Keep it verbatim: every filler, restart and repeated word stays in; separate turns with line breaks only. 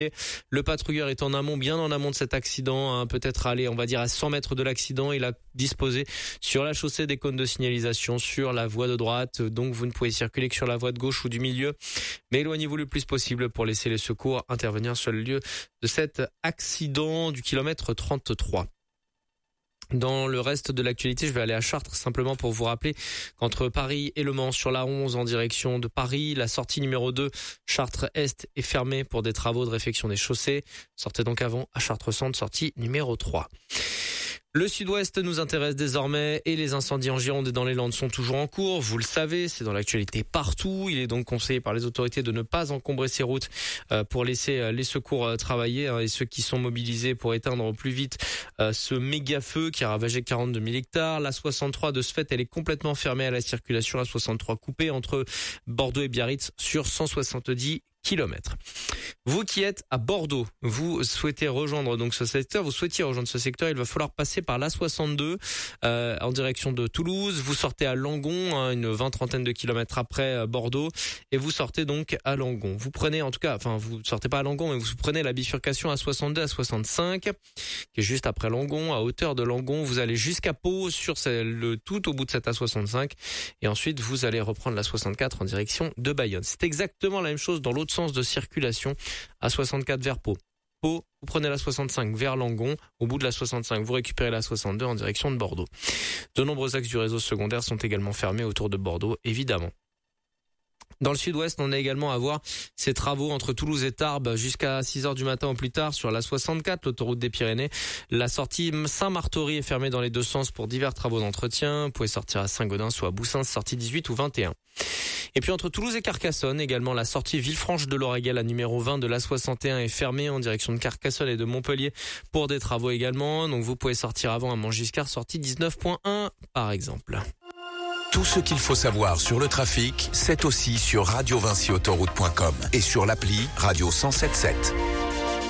Le patrouilleur est en amont, bien en amont de cet accident, hein, peut-être aller, on va dire, à cent mètres de l'accident. Il a disposé sur la chaussée des cônes de signalisation, sur la voie de droite. Donc, vous ne pouvez circuler que sur la voie de gauche ou du milieu. Mais éloignez-vous le plus possible pour laisser les secours intervenir sur le lieu de cet accident du kilomètre trente-trois. Dans le reste de l'actualité, je vais aller à Chartres simplement pour vous rappeler qu'entre Paris et Le Mans sur la onze en direction de Paris, la sortie numéro deux Chartres-Est est fermée pour des travaux de réfection des chaussées. Sortez donc avant à Chartres-Centre, sortie numéro trois. Le sud-ouest nous intéresse désormais et les incendies en Gironde et dans les Landes sont toujours en cours. Vous le savez, c'est dans l'actualité partout. Il est donc conseillé par les autorités de ne pas encombrer ces routes pour laisser les secours travailler et ceux qui sont mobilisés pour éteindre au plus vite ce méga feu qui a ravagé quarante-deux mille hectares. La soixante-trois, de ce fait, elle est complètement fermée à la circulation. La soixante-trois coupée entre Bordeaux et Biarritz sur cent soixante-dix kilomètres. Vous qui êtes à Bordeaux, vous souhaitez rejoindre donc ce secteur, vous souhaitiez rejoindre ce secteur, il va falloir passer par l'A soixante-deux euh, en direction de Toulouse. Vous sortez à Langon, hein, une vingt trentaine de kilomètres après euh, Bordeaux, et vous sortez donc à Langon. Vous prenez en tout cas, enfin vous sortez pas à Langon, mais vous prenez la bifurcation à soixante-deux à soixante-cinq, qui est juste après Langon, à hauteur de Langon. Vous allez jusqu'à Pau sur le tout au bout de cette A soixante-cinq, et ensuite vous allez reprendre la soixante-quatre en direction de Bayonne. C'est exactement la même chose dans l'autre sens de circulation, à soixante-quatre vers Pau. Pau, vous prenez la soixante-cinq vers Langon. Au bout de la soixante-cinq, vous récupérez la soixante-deux en direction de Bordeaux. De nombreux axes du réseau secondaire sont également fermés autour de Bordeaux, évidemment. Dans le sud-ouest, on a également à voir ces travaux entre Toulouse et Tarbes jusqu'à six heures du matin ou plus tard sur la soixante-quatre, l'autoroute des Pyrénées. La sortie Saint-Martory est fermée dans les deux sens pour divers travaux d'entretien. Vous pouvez sortir à Saint-Gaudens ou à Boussins, sortie dix-huit ou vingt et un. Et puis entre Toulouse et Carcassonne, également la sortie Villefranche de l'Oreguel, la numéro vingt de l'A soixante et un est fermée en direction de Carcassonne et de Montpellier pour des travaux également. Donc vous pouvez sortir avant à Montgiscard, sortie dix-neuf point un par exemple.
Tout ce qu'il faut savoir sur le trafic, c'est aussi sur radio vinci autoroute point com et sur l'appli Radio cent soixante-dix-sept.